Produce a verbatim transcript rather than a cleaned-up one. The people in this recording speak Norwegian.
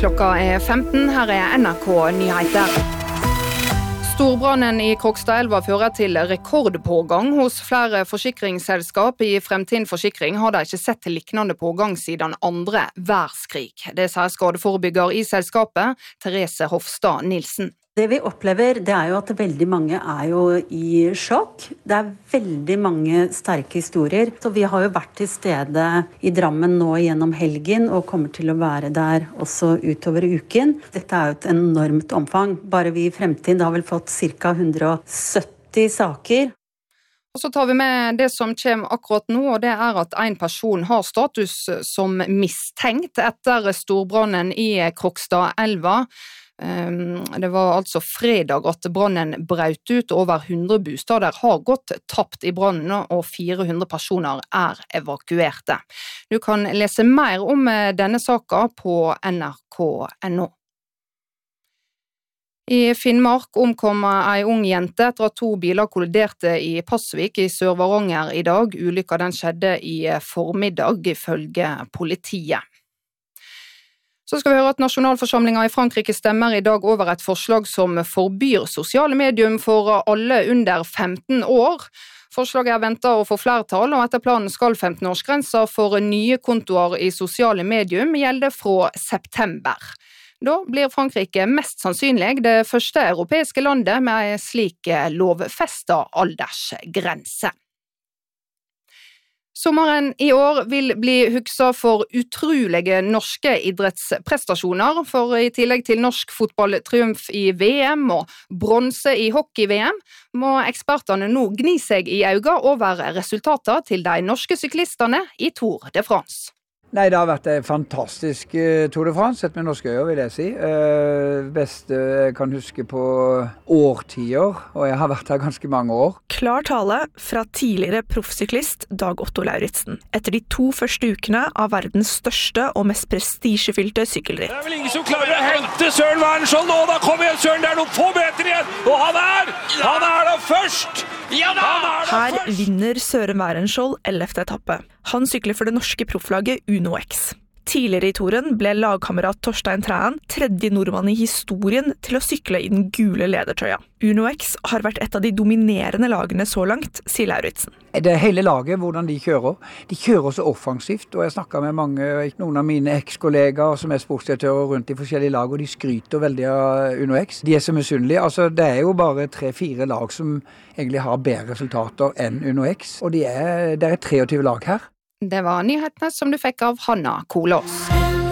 Klokka er femten, her er N R K Nyheter. Storbrannen i Krokstadelva fører til rekordpågang hos flere forsikringsselskap. I Fremtind Forsikring har de ikke sett liknende pågang siden andre verdenskrig. Det sier skadeforebygger i selskapet, Therese Hofstad Nilsen. Det vi opplever, det er jo at veldig mange er jo i sjokk. Det er veldig mange sterke historier. Så vi har jo vært til stede i Drammen nå gjennom helgen, og kommer til å være der også utover uken. Dette er jo et enormt omfang. Bare vi i Fremtid har vel fått ca. hundre og sytti saker. Og så tar vi med det som kommer akkurat nå, og det er at en person har status som mistenkt etter storbrannen i Krokstadelva. Det var altså fredag at brannen brøt ut. Over hundre bostader har gått tapt i brannen, og fire hundre personer er evakuerte. Du kan lese mer om denne saken på N R K punktum N O. I Finnmark omkom ei ung jente etter at to biler kolliderte i Pasvik i Sør-Varanger i dag. Ulykka den skjedde i formiddag, ifølge politiet. Så skal vi høre at Nasjonalforsamlingen i Frankrike stemmer i dag over et forslag som forbyr sosiale medium for alle under femten år. Forslaget er ventet å få flertall, og etter planen skal femten-årsgrensa for nye kontoer i sosiale medium gjelde fra september. Da blir Frankrike mest sannsynlig det første europeiske landet med en slik lovfestet aldersgrense. Sommeren i år vil bli husket for utrolige norske idrettsprestasjoner, for i tillegg til norsk fotballtriumf i V M og bronse i hockey-V M, må ekspertene nå gni seg i øynene over resultater til de norske syklistene i Tour de France. Nei, det har vært en fantastisk uh, Tour de France, sett med norske øyne, vil jeg si. Uh, beste jeg kan huske på årtier, og jeg har vært her ganske mange år. Klar tale fra tidligere proffsyklist Dag Otto Lauritzen, etter de to første ukene av verdens største og mest prestisjefylte sykkelritt. Det er vel ingen som klarer å hente Søren Wærenskjold nå, da kommer igjen Søren, det er noen få meter igjen, og han er, han er da først! Ja da! Her vinner Søren Wærenskjold ellevte etappe. Han sykler for det norske profflaget Uno X. Tidligere i touren ble lagkamerat Torstein Træen tredje nordmann i historien til å sykle i den gule ledertrøya. Uno X har vært et av de dominerende lagene så langt, sier Lauritzen. Det er hele laget, hvordan de kjører. De kjører så offensivt, og jeg snakker med mange, noen av mine eks-kollegaer som er sportsdirektører rundt i forskjellige lag, og de skryter veldig av Uno X. De er så misunnelige. Altså, det er jo bare tre-fire lag som egentlig har bedre resultater enn Uno X, og de er, det er treogtyve lag her. Det var nyhetene som du fikk av Hanna Kolås.